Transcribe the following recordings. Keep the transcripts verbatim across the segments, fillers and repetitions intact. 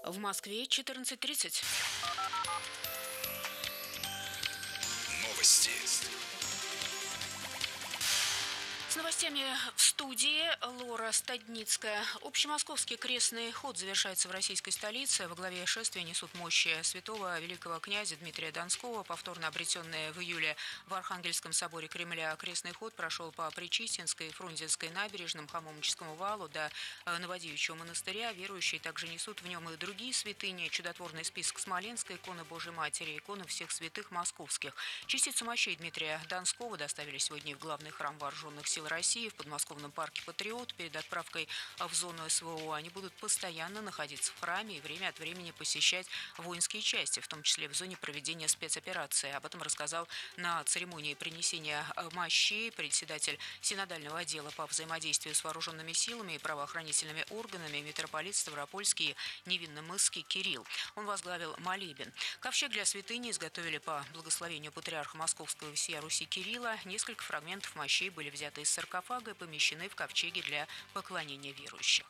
В Москве четырнадцать тридцать. Новости. С новостями в студии Лора Стадницкая. Общемосковский крестный ход завершается в российской столице. Во главе шествия несут мощи святого великого князя Дмитрия Донского. Повторно обретенный в июле в Архангельском соборе Кремля крестный ход прошел по Пречистинской и Фрунзенской набережным, Хамомническому валу до Новодевичьего монастыря. Верующие также несут в нем и другие святыни. Чудотворный список Смоленской, иконы Божьей Матери, иконы всех святых московских. Частицу мощей Дмитрия Донского доставили сегодня в главный храм Вооруженных сил России в подмосковном парке «Патриот». Перед отправкой в зону СВО они будут постоянно находиться в храме и время от времени посещать воинские части, в том числе в зоне проведения спецоперации. Об этом рассказал на церемонии принесения мощей председатель синодального отдела по взаимодействию с вооруженными силами и правоохранительными органами митрополит Ставропольский Невинномысский Кирилл. Он возглавил молебен. Ковчег для святыни изготовили по благословению патриарха Московского и всея Руси Кирилла. Несколько фрагментов мощей были взяты из саркофага и помещены в ковчеге для поклонения верующих.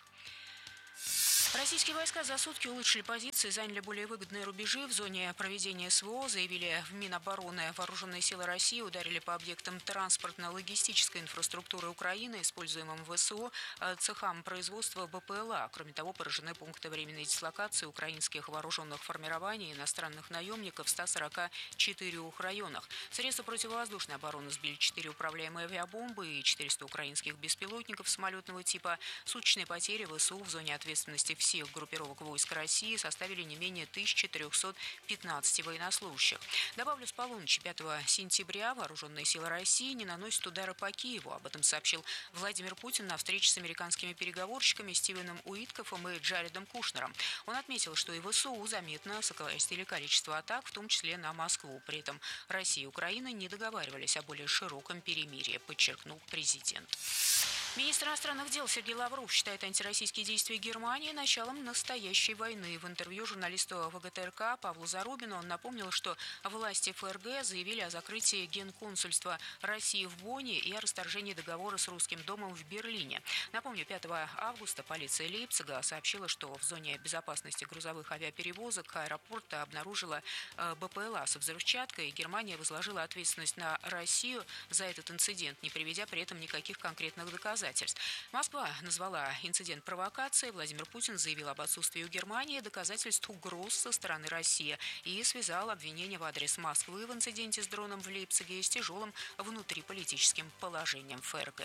Российские войска за сутки улучшили позиции, заняли более выгодные рубежи в зоне проведения СВО, заявили в Минобороны. Вооруженные силы России ударили по объектам транспортно-логистической инфраструктуры Украины, используемым в ВСУ, цехам производства БПЛА. Кроме того, поражены пункты временной дислокации украинских вооруженных формирований и иностранных наемников в ста сорока четырёх районах. Средства противовоздушной обороны сбили четыре управляемые авиабомбы и четыреста украинских беспилотников самолетного типа. Суточные потери ВСУ в зоне ответственности всех группировок войск России составили не менее тысячи триста пятнадцать военнослужащих. Добавлю, с полуночи пятого сентября вооруженные силы России не наносят удары по Киеву. Об этом сообщил Владимир Путин на встрече с американскими переговорщиками Стивеном Уиткофом и Джаредом Кушнером. Он отметил, что и ВСУ заметно сократили количество атак, в том числе на Москву. При этом Россия и Украина не договаривались о более широком перемирии, подчеркнул президент. Министр иностранных дел Сергей Лавров считает антироссийские действия Германии началом настоящей войны. В интервью журналисту ВГТРК Павлу Зарубину он напомнил, что власти ФРГ заявили о закрытии генконсульства России в Бонне и о расторжении договора с Русским домом в Берлине. Напомню, пятого августа полиция Лейпцига сообщила, что в зоне безопасности грузовых авиаперевозок аэропорта обнаружила БПЛА со взрывчаткой, и Германия возложила ответственность на Россию за этот инцидент, не приведя при этом никаких конкретных доказательств. Москва назвала инцидент провокацией. Владимир Путин заявил об отсутствии у Германии доказательств угроз со стороны России и связал обвинения в адрес Москвы в инциденте с дроном в Лейпциге с тяжелым внутриполитическим положением ФРГ.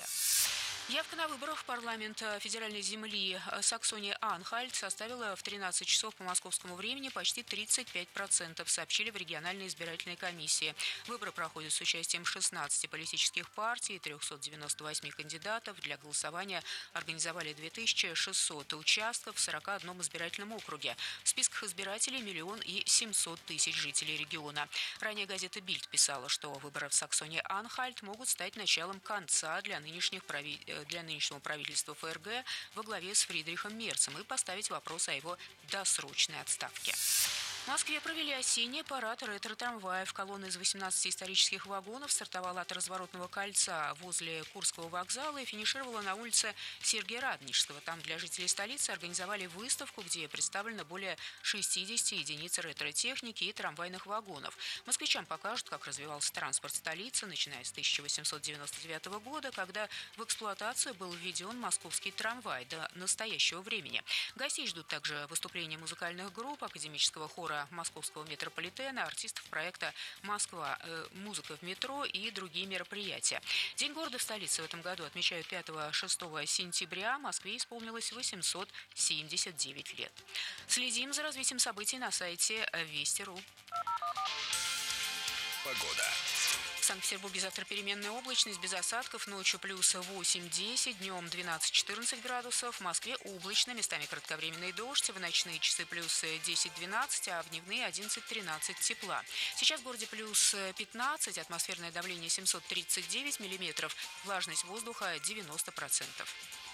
Явка на выборах в парламент федеральной земли Саксония-Анхальт составила в тринадцать часов по московскому времени почти тридцать пять процентов, сообщили в региональной избирательной комиссии. Выборы проходят с участием шестнадцати политических партий и трёхсот девяноста восьми кандидатов. Для голосования организовали две тысячи шестьсот участков в сорока одном избирательном округе. В списках избирателей миллион и семьсот тысяч жителей региона. Ранее газета «Бильд» писала, что выборы в Саксонии-Анхальт могут стать началом конца для нынешних правительств для нынешнего правительства ФРГ во главе с Фридрихом Мерцем и поставить вопрос о его досрочной отставке. В Москве провели осенний парад ретро-трамваев. Колонна из восемнадцати исторических вагонов стартовала от разворотного кольца возле Курского вокзала и финишировала на улице Сергия Радонежского. Там для жителей столицы организовали выставку, где представлено более шестидесяти единиц ретро-техники и трамвайных вагонов. Москвичам покажут, как развивался транспорт столицы, начиная с тысяча восемьсот девяносто девятого года, когда в эксплуатацию был введен московский трамвай, до настоящего времени. Гостей ждут также выступления музыкальных групп, академического хора московского метрополитена, артистов проекта «Москва. Э, музыка в метро» и другие мероприятия. День города в столице в этом году отмечают пятого-шестого сентября. Москве исполнилось восемьсот семьдесят девять лет. Следим за развитием событий на сайте Вести точка ру. Погода. В Санкт-Петербурге завтра переменная облачность, без осадков, ночью плюс восемь-десять, днем двенадцать-четырнадцать градусов. В Москве облачно, местами кратковременный дождь, в ночные часы плюс десять-двенадцать, а в дневные одиннадцать-тринадцать тепла. Сейчас в городе плюс пятнадцать, атмосферное давление семьсот тридцать девять миллиметров, влажность воздуха девяносто процентов.